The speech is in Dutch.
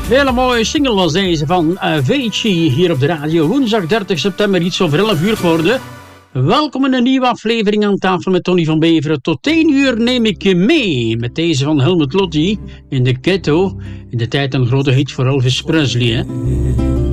Hele mooie single was deze van Avicii hier op de radio. Woensdag 30 september, iets over 11 uur geworden. Welkom in een nieuwe aflevering aan tafel met Tony van Beveren. Tot 1 uur neem ik je mee met deze van Helmut Lotti in de Ghetto. In de tijd een grote hit voor Elvis Presley, hè.